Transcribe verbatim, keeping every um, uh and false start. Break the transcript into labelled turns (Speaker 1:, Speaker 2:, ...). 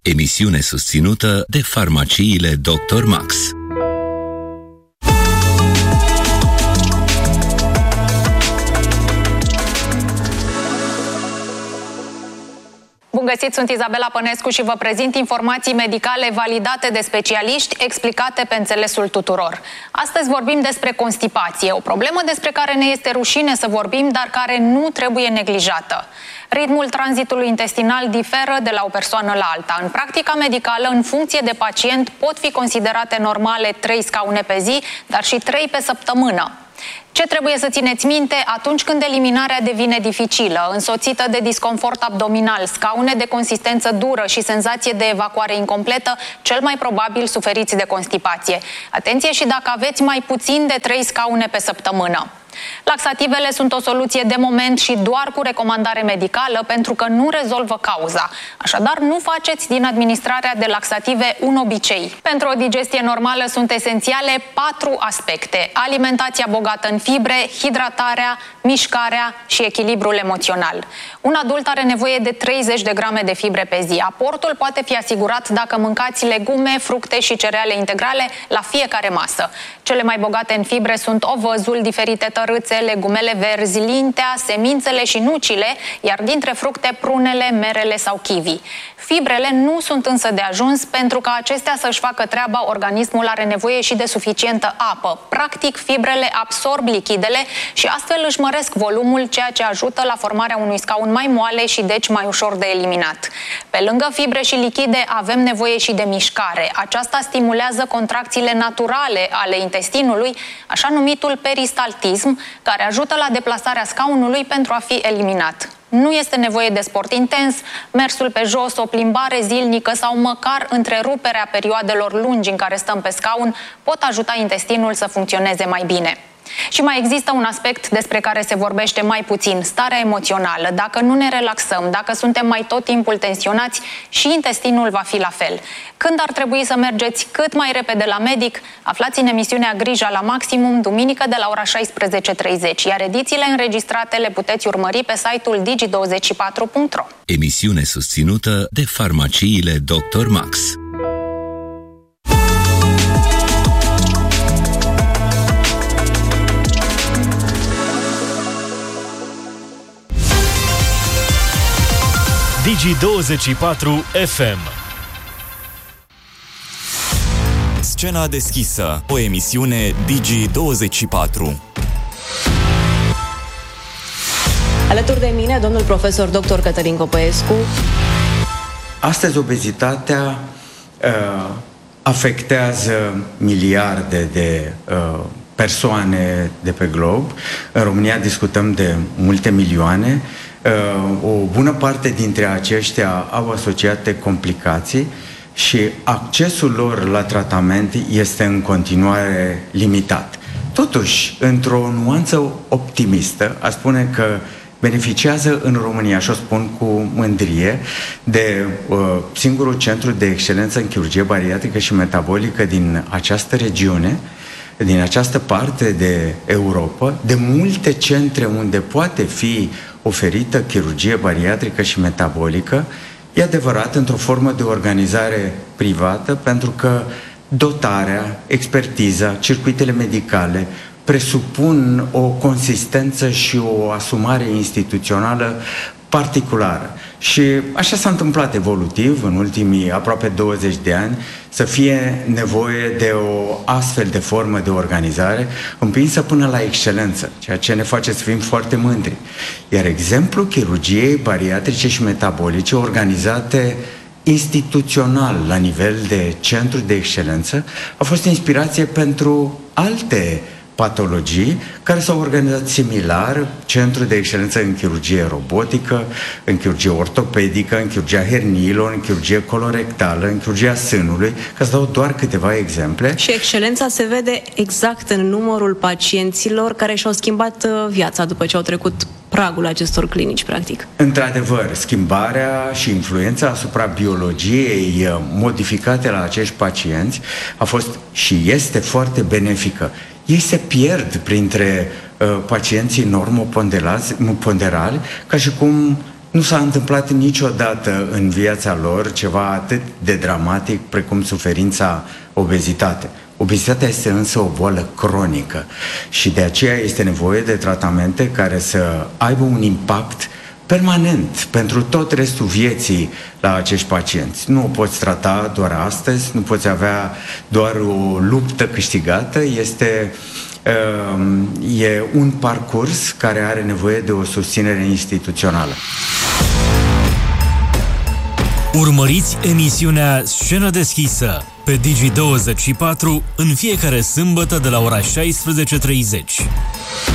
Speaker 1: Emisiune susținută de farmaciile doctor Max.
Speaker 2: Bun găsit, sunt Izabela Pănescu și vă prezint informații medicale validate de specialiști, explicate pe înțelesul tuturor. Astăzi vorbim despre constipație, o problemă despre care ne este rușine să vorbim, dar care nu trebuie neglijată. Ritmul tranzitului intestinal diferă de la o persoană la alta. În practica medicală, în funcție de pacient, pot fi considerate normale trei scaune pe zi, dar și trei pe săptămână. Ce trebuie să țineți minte atunci când eliminarea devine dificilă, însoțită de disconfort abdominal, scaune de consistență dură și senzație de evacuare incompletă, cel mai probabil suferiți de constipație. Atenție și dacă aveți mai puțin de trei scaune pe săptămână. Laxativele sunt o soluție de moment și doar cu recomandare medicală, pentru că nu rezolvă cauza. Așadar, nu faceți din administrarea de laxative un obicei. Pentru o digestie normală sunt esențiale patru aspecte: alimentația bogată în fibre, hidratarea, mișcarea și echilibrul emoțional. Un adult are nevoie de treizeci de grame de fibre pe zi. Aportul poate fi asigurat dacă mâncați legume, fructe și cereale integrale la fiecare masă. Cele mai bogate în fibre sunt ovăzul, diferite tărâțe, legumele verzi, lintea, semințele și nucile, iar dintre fructe, prunele, merele sau kiwi. Fibrele nu sunt însă de ajuns, pentru ca acestea să-și facă treaba, organismul are nevoie și de suficientă apă. Practic, fibrele absorb lichidele și astfel își măresc volumul, ceea ce ajută la formarea unui scaun mai moale și deci mai ușor de eliminat. Pe lângă fibre și lichide, avem nevoie și de mișcare. Aceasta stimulează contracțiile naturale ale intestinului, așa numitul peristaltism, care ajută la deplasarea scaunului pentru a fi eliminat. Nu este nevoie de sport intens, mersul pe jos, o plimbare zilnică sau măcar întreruperea perioadelor lungi în care stăm pe scaun pot ajuta intestinul să funcționeze mai bine. Și mai există un aspect despre care se vorbește mai puțin: starea emoțională. Dacă nu ne relaxăm, dacă suntem mai tot timpul tensionați, și intestinul va fi la fel. Când ar trebui să mergeți cât mai repede la medic? Aflați în emisiunea Grija la Maximum, duminică de la ora șaisprezece treizeci, iar edițiile înregistrate le puteți urmări pe site-ul digi douăzeci și patru punct ro.
Speaker 1: Emisiune susținută de farmaciile doctor Max.
Speaker 3: Digi douăzeci și patru F M.
Speaker 4: Scena deschisă, o emisiune Digi douăzeci și patru.
Speaker 5: Alături de mine, domnul profesor doctor Cătălin Copăescu.
Speaker 6: Astăzi obezitatea uh, afectează miliarde de uh, persoane de pe glob. În România discutăm de multe milioane. O bună parte dintre aceștia au asociate complicații și accesul lor la tratament este în continuare limitat. Totuși, într-o nuanță optimistă, aș spune că beneficiază în România, și o spun cu mândrie, de uh, singurul centru de excelență în chirurgie bariatrică și metabolică din această regiune, din această parte de Europa, de multe centre unde poate fi oferită chirurgie bariatrică și metabolică, e adevărat, într-o formă de organizare privată, pentru că dotarea, expertiza, circuitele medicale presupun o consistență și o asumare instituțională particulară. Și așa s-a întâmplat evolutiv în ultimii aproape douăzeci de ani, să fie nevoie de o astfel de formă de organizare împinsă până la excelență, ceea ce ne face să fim foarte mândri. Iar exemplul chirurgiei bariatrice și metabolice organizate instituțional la nivel de centru de excelență a fost inspirație pentru alte patologii care s-au organizat similar: centru de excelență în chirurgie robotică, în chirurgie ortopedică, în chirurgia herniilor, în chirurgie colorectală, în chirurgia sânului, ca să dau doar câteva exemple.
Speaker 5: Și excelența se vede exact în numărul pacienților care și-au schimbat viața după ce au trecut pragul acestor clinici, practic.
Speaker 6: Într-adevăr, schimbarea și influența asupra biologiei modificate la acești pacienți a fost și este foarte benefică. Ei se pierd printre uh, pacienții normoponderali, ca și cum nu s-a întâmplat niciodată în viața lor ceva atât de dramatic precum suferința obezitate. Obezitatea este însă o boală cronică și de aceea este nevoie de tratamente care să aibă un impact permanent pentru tot restul vieții la acești pacienți. Nu o poți trata doar astăzi, nu poți avea doar o luptă câștigată, este e un parcurs care are nevoie de o susținere instituțională.
Speaker 3: Urmăriți emisiunea Scenă deschisă pe Digi douăzeci și patru în fiecare sâmbătă de la ora șaisprezece și treizeci.